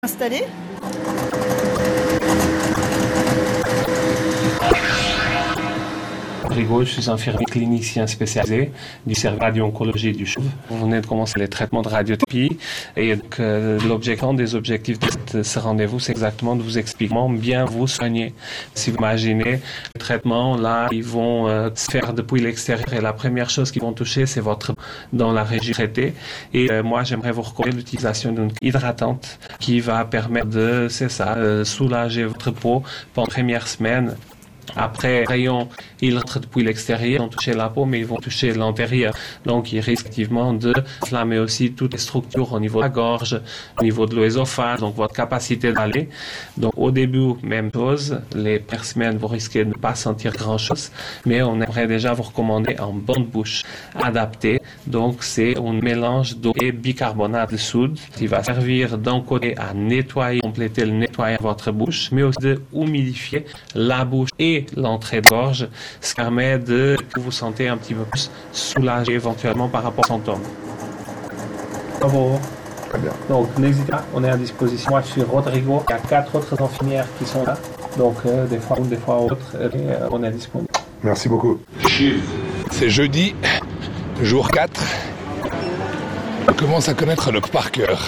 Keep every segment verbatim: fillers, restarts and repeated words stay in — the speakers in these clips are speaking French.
Installé. Rigaud, je suis infirmier clinicien spécialisé du service radio-oncologie du C H U V. On venait de commencer les traitements de radiothérapie et donc, euh, l'objectif des objectifs de ce rendez-vous, c'est exactement de vous expliquer comment bien vous soigner. Si vous imaginez, les traitements, là, ils vont euh, se faire depuis l'extérieur et la première chose qu'ils vont toucher, c'est votre dans la région traitée. Et euh, moi, j'aimerais vous recommander l'utilisation d'une hydratante qui va permettre de, c'est ça, euh, soulager votre peau pendant la première semaine. Après, les rayons, ils rentrent depuis l'extérieur, ils vont toucher la peau, mais ils vont toucher l'intérieur. Donc, ils risquent effectivement de inflammer aussi toutes les structures au niveau de la gorge, au niveau de l'œsophage, donc votre capacité d'aller. Donc, au début, même chose, les premières semaines, vous risquez de ne pas sentir grand-chose, mais on aimerait déjà vous recommander un bain de bouche adapté. Donc, c'est un mélange d'eau et bicarbonate de soude qui va servir d'un côté à nettoyer, compléter le nettoyage de votre bouche, mais aussi de humidifier la bouche et l'entrée de gorge, ce qui permet de que vous sentez un petit peu plus soulagé éventuellement par rapport aux symptômes. Bravo. Très bien. Donc n'hésitez pas, on est à disposition. Moi je suis Rodrigo, il y a quatre autres infirmières qui sont là, donc euh, des fois une, des fois autre, et euh, on est disponible. Merci beaucoup. C'est jeudi, jour quatre. On commence à connaître le par cœur.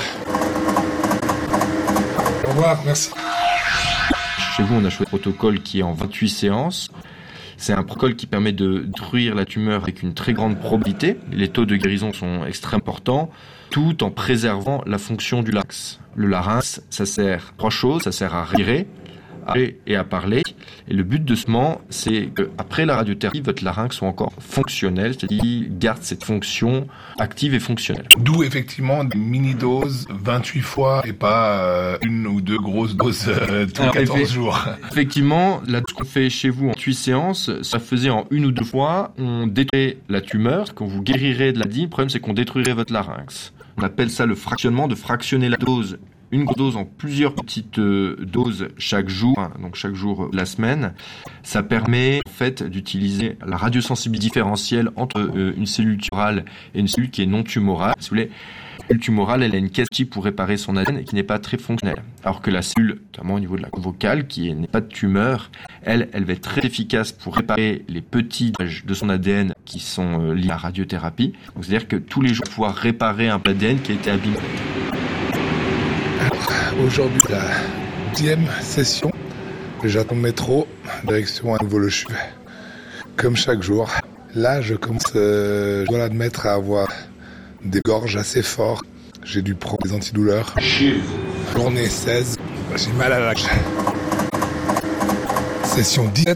Au revoir, merci. Chez vous, on a choisi un protocole qui est en vingt-huit séances. C'est un protocole qui permet de détruire la tumeur avec une très grande probabilité. Les taux de guérison sont extrêmement importants, tout en préservant la fonction du larynx. Le larynx, ça sert à trois choses. Ça sert à respirer, à parler et à parler. Et le but de ce moment, c'est qu'après la radiothérapie, votre larynx soit encore fonctionnel, c'est-à-dire qu'il garde cette fonction active et fonctionnelle. D'où effectivement des mini-doses vingt-huit fois et pas euh, une ou deux grosses doses euh, tous les quatorze effet- jours. Effectivement, là, ce qu'on fait chez vous en huit séances, ça faisait en une ou deux fois, on détruirait la tumeur. Quand vous guérirez de la D I, le problème c'est qu'on détruirait votre larynx. On appelle ça le fractionnement, de fractionner la dose. Une grosse dose en plusieurs petites euh, doses chaque jour, hein, donc chaque jour de la semaine. Ça permet en fait d'utiliser la radiosensibilité différentielle entre euh, une cellule tumorale et une cellule qui est non tumorale. Si vous voulez, la cellule tumorale, elle a une capacité pour réparer son A D N et qui n'est pas très fonctionnelle. Alors que la cellule, notamment au niveau de la vocale, qui n'est pas de tumeur, elle, elle va être très efficace pour réparer les petits dommages de son A D N qui sont euh, liés à la radiothérapie. Donc c'est-à-dire que tous les jours, pouvoir réparer un A D N qui a été abîmé. Aujourd'hui, la dixième session. J'attends le métro, direction à nouveau le C H U V. Comme chaque jour. Là, je commence, euh, je dois l'admettre, à avoir des gorges assez fortes. J'ai dû prendre des antidouleurs. Journée seize, j'ai mal à la gorge. Session dix-sept,